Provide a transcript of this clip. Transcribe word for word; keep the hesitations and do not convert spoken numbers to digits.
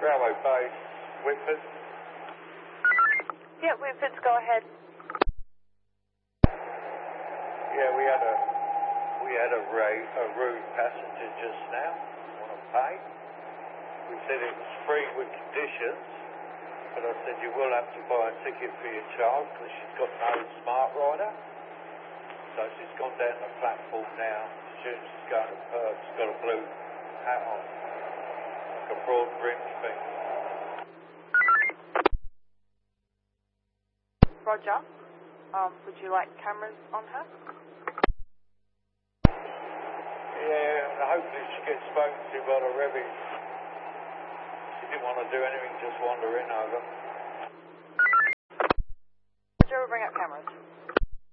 Bravo base, Whitford. Yeah, Whitford's go ahead. Yeah, we had a we had a, ra- a rude passenger just now. Want to pay? We said it was free with conditions, but I said you will have to buy a ticket for your child because she's got no smart rider. So she's gone down the platform now. As soon as she's going to Perth, she's got a blue hat on, like a broad brimmed thing. Roger. Um, would you like cameras on her? Yeah, and hopefully she gets spoken to by the Rebbies. She didn't want to do anything, just wander in over.